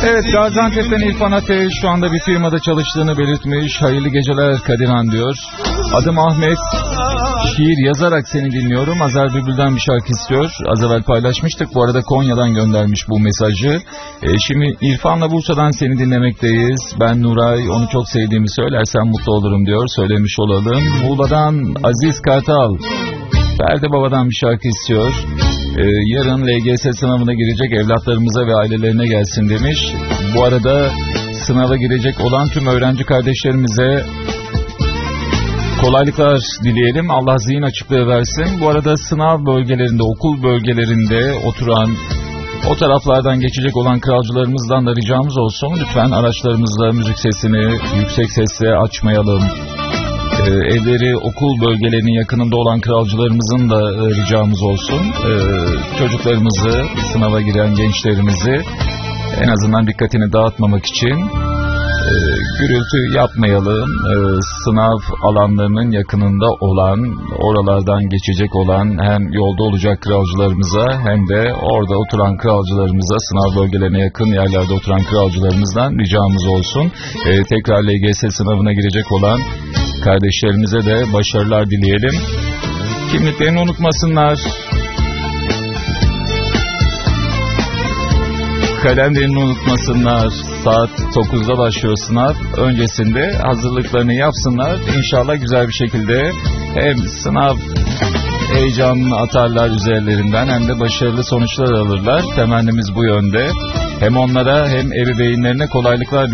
Evet, Gaziantep'ten İrfan Ateş şu anda bir firmada çalıştığını belirtmiş. Hayırlı geceler Kadirhan diyor. Adım Ahmet. Şiir yazarak seni dinliyorum. Azer Bülbül'den bir şarkı istiyor. Az evvel paylaşmıştık. Bu arada Konya'dan göndermiş bu mesajı. Şimdi İrfan'la Bursa'dan seni dinlemekteyiz. Ben Nuray. Onu çok sevdiğimi söylersen mutlu olurum diyor. Söylemiş olalım. Muğla'dan Aziz Kartal. Ferdi Baba'dan bir şarkı istiyor. Yarın LGS sınavına girecek evlatlarımıza ve ailelerine gelsin demiş. Bu arada sınava girecek olan tüm öğrenci kardeşlerimize kolaylıklar dileyelim. Allah zihin açıklığı versin. Bu arada sınav bölgelerinde, okul bölgelerinde oturan, o taraflardan geçecek olan kralcılarımızdan da ricamız olsun. Lütfen araçlarımızda müzik sesini yüksek sesle açmayalım. Evleri okul bölgelerinin yakınında olan kralcılarımızın da ricamız olsun. Çocuklarımızı, sınava giren gençlerimizi en azından dikkatini dağıtmamak için gürültü yapmayalım. Sınav alanlarının yakınında olan, oralardan geçecek olan hem yolda olacak kralcılarımıza hem de orada oturan kralcılarımıza, sınav bölgelerine yakın yerlerde oturan kralcılarımızdan ricamız olsun. Tekrar LGS sınavına girecek olan kardeşlerimize de başarılar dileyelim. Kimliklerini unutmasınlar. Kalemlerini unutmasınlar. Saat 9'da başlıyor sınav. Öncesinde hazırlıklarını yapsınlar. İnşallah güzel bir şekilde hem sınav heyecanını atarlar üzerlerinden hem de başarılı sonuçlar alırlar. Temennimiz bu yönde. Hem onlara hem ebeveynlerine kolaylıklar